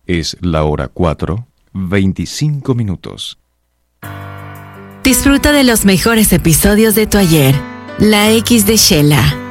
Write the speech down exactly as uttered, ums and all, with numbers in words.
Es la hora cuatro, veinticinco minutos. Disfruta de los mejores episodios de Tu Ayer, La X de Shela.